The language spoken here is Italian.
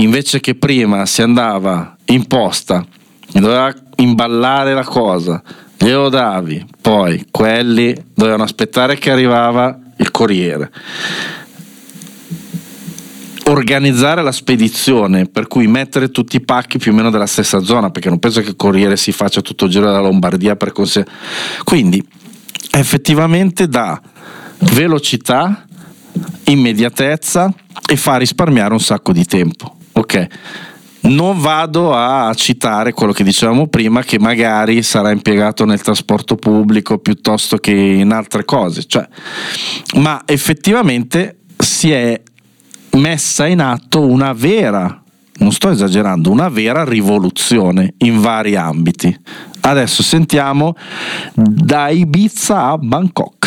invece che prima si andava in posta, doveva imballare la cosa, glielo davi, poi quelli dovevano aspettare che arrivava il corriere, organizzare la spedizione, per cui mettere tutti i pacchi più o meno della stessa zona, perché non penso che il corriere si faccia tutto il giro della Lombardia quindi effettivamente dà velocità, immediatezza e fa risparmiare un sacco di tempo. Ok, non vado a citare quello che dicevamo prima, che magari sarà impiegato nel trasporto pubblico piuttosto che in altre cose, cioè, ma effettivamente si è messa in atto una vera, non sto esagerando, una vera rivoluzione in vari ambiti. Adesso sentiamo da Ibiza a Bangkok.